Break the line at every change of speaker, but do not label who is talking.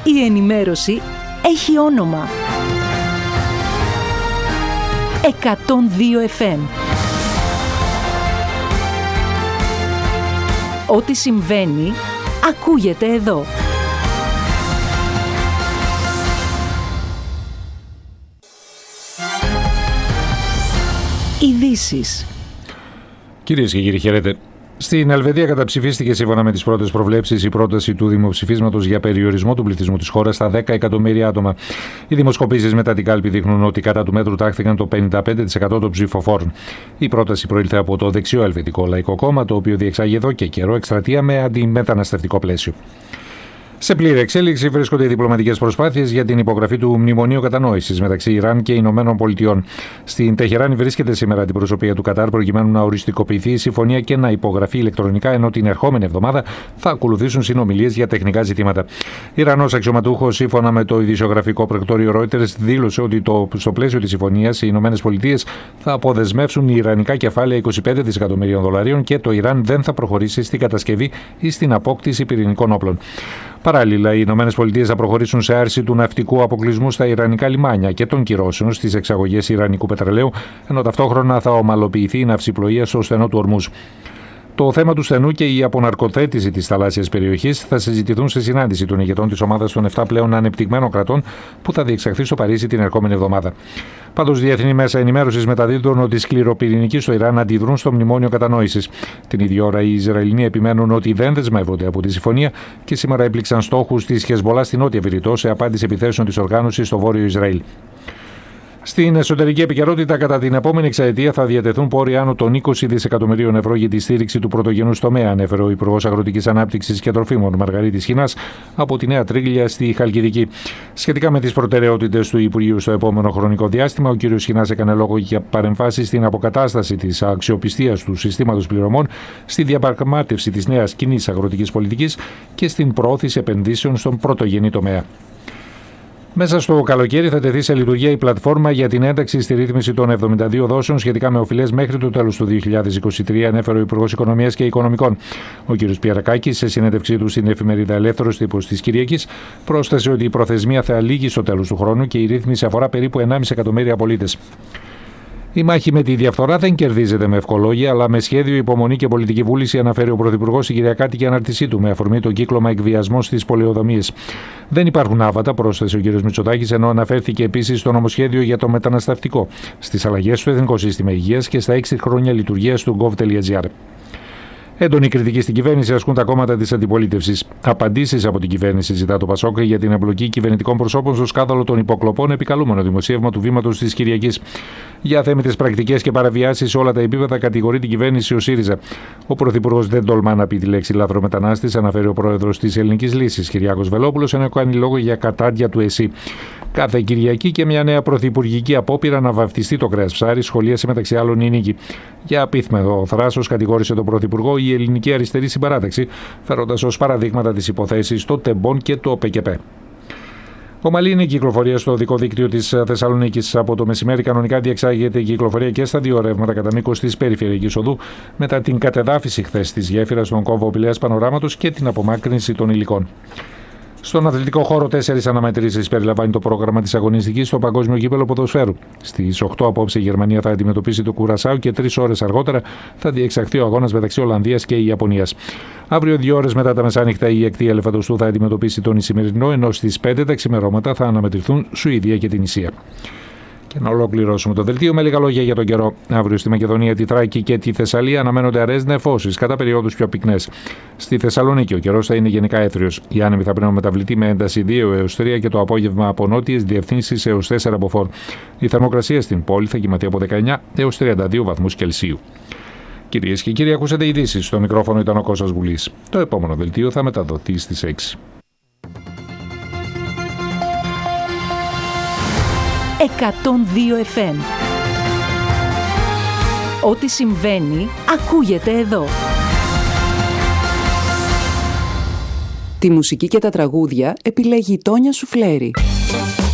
Η ενημέρωση έχει όνομα. 102 FM. Ό,τι συμβαίνει, ακούγεται εδώ. Ειδήσεις.
Κυρίες και κύριοι, χαίρετε. Στην Ελβετία καταψηφίστηκε σύμφωνα με τις πρώτες προβλέψεις η πρόταση του δημοψηφίσματος για περιορισμό του πληθυσμού της χώρας στα 10 εκατομμύρια άτομα. Οι δημοσκοπήσεις μετά την κάλπη δείχνουν ότι κατά του μέτρου τάχθηκαν το 55% των ψηφοφόρων. Η πρόταση προήλθε από το δεξιό Ελβετικό Λαϊκό Κόμμα, το οποίο διεξάγει εδώ και καιρό εκστρατεία με αντιμεταναστευτικό πλαίσιο. Σε πλήρη εξέλιξη βρίσκονται οι διπλωματικές προσπάθειες για την υπογραφή του Μνημονίου Κατανόησης μεταξύ Ιράν και Ηνωμένων Πολιτειών. Στην Τεχεράνη βρίσκεται σήμερα αντιπροσωπεία του Κατάρ προκειμένου να οριστικοποιηθεί η συμφωνία και να υπογραφεί ηλεκτρονικά, ενώ την ερχόμενη εβδομάδα θα ακολουθήσουν συνομιλίες για τεχνικά ζητήματα. Ιρανός αξιωματούχος, σύμφωνα με το ειδησιογραφικό πρακτορείο Reuters, δήλωσε ότι στο πλαίσιο της συμφωνίας οι Ηνωμένες Πολιτείες θα αποδεσμεύσουν ιρανικά κεφάλαια 25 δισεκατομμυρίων δολαρίων και το Ιράν δεν θα προχωρήσει στην κατασκευή ή στην απόκτηση πυρηνικών όπλων. Παράλληλα, οι Ηνωμένες Πολιτείες θα προχωρήσουν σε άρση του ναυτικού αποκλεισμού στα ιρανικά λιμάνια και των κυρώσεων στις εξαγωγές ιρανικού πετρελαίου, ενώ ταυτόχρονα θα ομαλοποιηθεί η ναυσιπλοεία στο στενό του Ορμούζ. Το θέμα του στενού και η αποναρκοθέτηση της θαλάσσιας περιοχής θα συζητηθούν σε συνάντηση των ηγετών της ομάδας των 7 πλέον ανεπτυγμένων κρατών που θα διεξαχθεί στο Παρίσι την ερχόμενη εβδομάδα. Πάντως, διεθνή μέσα ενημέρωσης μεταδίδουν ότι οι σκληροπυρηνικοί στο Ιράν αντιδρούν στο Μνημόνιο Κατανόησης. Την ίδια ώρα, οι Ισραηλινοί επιμένουν ότι δεν δεσμεύονται από τη συμφωνία και σήμερα έπληξαν στόχους της Χεσμολά στη Νότια Βηρητό σε απάντηση επιθέσεων της οργάνωσης στο Βόρειο Ισραήλ. Στην εσωτερική επικαιρότητα, κατά την επόμενη εξαετία θα διατεθούν πόροι άνω των 20 δισεκατομμυρίων ευρώ για τη στήριξη του πρωτογενούς τομέα, ανέφερε ο Υπουργός Αγροτικής Ανάπτυξης και Τροφίμων Μαργαρίτης Χινάς από τη Νέα Τρίγλια στη Χαλκιδική. Σχετικά με τις προτεραιότητες του Υπουργείου στο επόμενο χρονικό διάστημα, ο κ. Χινάς έκανε λόγο για παρεμβάσεις στην αποκατάσταση της αξιοπιστίας του συστήματος πληρωμών, στη διαπραγμάτευση της νέας κοινής αγροτικής πολιτικής και στην προώθηση επενδύσεων στον πρωτογενή τομέα. Μέσα στο καλοκαίρι θα τεθεί σε λειτουργία η πλατφόρμα για την ένταξη στη ρύθμιση των 72 δόσεων σχετικά με οφειλές μέχρι το τέλος του 2023, ανέφερε ο Υπουργός Οικονομίας και Οικονομικών. Ο κ. Πιερακάκης, σε συνέντευξή του στην εφημερίδα Ελεύθερος Τύπος της Κυριακής, πρόσθεσε ότι η προθεσμία θα λήγει στο τέλος του χρόνου και η ρύθμιση αφορά περίπου 1,5 εκατομμύρια πολίτες. Η μάχη με τη διαφθορά δεν κερδίζεται με ευκολόγια, αλλά με σχέδιο, υπομονή και πολιτική βούληση, αναφέρει ο Πρωθυπουργός στην Κυριακάτικη ανάρτησή του με αφορμή το κύκλωμα εκβιασμών στις πολεοδομίες. Δεν υπάρχουν άβατα, πρόσθεσε ο κ. Μητσοτάκης, ενώ αναφέρθηκε επίσης στο νομοσχέδιο για το μεταναστευτικό, στις αλλαγές στο Εθνικό Σύστημα Υγείας και στα 6 χρόνια λειτουργίας του gov.gr. Έντονη κριτική στην κυβέρνηση ασκούν τα κόμματα της αντιπολίτευσης. Απαντήσεις από την κυβέρνηση ζητά το Πασόκ για την εμπλοκή κυβερνητικών προσώπων στο σκάνδαλο των υποκλοπών, επικαλούμενο δημοσίευμα του Βήματος της Κυριακής. Για αθέμητες πρακτικές και παραβιάσεις σε όλα τα επίπεδα κατηγορεί την κυβέρνηση ο ΣΥΡΙΖΑ. Ο Πρωθυπουργός δεν τολμά να πει τη λέξη λαθρομετανάστης, αναφέρει ο Πρόεδρος της Ελληνικής Λύσης, Κυριάκος Βελόπουλος, ενώ κάνει λόγο για κατάντια του ΕΣΥ. Κάθε Κυριακή και μια νέα πρωθυπουργική απόπειρα να βαφτιστεί το κρέας ψάρι σχολίασε μεταξύ άλλων η Νίκη. Για απίθμενο θράσος κατηγόρησε τον Πρωθυπουργό η Ελληνική Αριστερή Συμπαράταξη, φέροντας ως παραδείγματα τις υποθέσεις το ΤΕΜΠΟΝ και το ΠΚΠ. Ομαλή είναι η κυκλοφορία στο οδικό δίκτυο της Θεσσαλονίκης. Από το μεσημέρι κανονικά διεξάγεται η κυκλοφορία και στα δύο ρεύματα κατά μήκος της περιφερειακής οδού, μετά την κατεδάφιση χθες της γέφυρας στον κόμβο Πηλαίας Πανοράματος και την απομάκρυνση των υλικών. Στον αθλητικό χώρο, 4 αναμετρήσεις περιλαμβάνει το πρόγραμμα της αγωνιστικής στο Παγκόσμιο Κύπελλο Ποδοσφαίρου. Στις 8 απόψε η Γερμανία θα αντιμετωπίσει το Κουρασάου και 3 ώρες αργότερα θα διεξαχθεί ο αγώνας μεταξύ Ολλανδίας και Ιαπωνίας. Αύριο, 2 ώρες μετά τα μεσάνυχτα, η εκτή Ελεφαντοστού θα αντιμετωπίσει τον Ισημερινό, ενώ στις 5 τα ξημερώματα θα αναμετρηθούν Σουηδία και την Ισία. Και να ολοκληρώσουμε το δελτίο με λίγα λόγια για τον καιρό. Αύριο στη Μακεδονία, τη Θράκη και τη Θεσσαλία αναμένονται αραιές νεφώσεις, κατά περιόδους πιο πυκνές. Στη Θεσσαλονίκη ο καιρός θα είναι γενικά έθριος. Οι άνεμοι θα πρέπει να μεταβληθεί με ένταση 2 έως 3 και το απόγευμα από νότιες διευθύνσεις έως 4 από φόρ. Η θερμοκρασία στην πόλη θα κυμαθεί από 19 έως 32 βαθμούς Κελσίου. Κυρίες και κύριοι, ακούσατε ειδήσεις. Στο μικρόφωνο ήταν ο Κώστας Γουλής. Το επόμενο δελτίο θα μεταδοθεί στις 6.
102 FM. Ό,τι συμβαίνει, ακούγεται εδώ.
Τη μουσική και τα τραγούδια επιλέγει η Τόνια Σουφλέρη.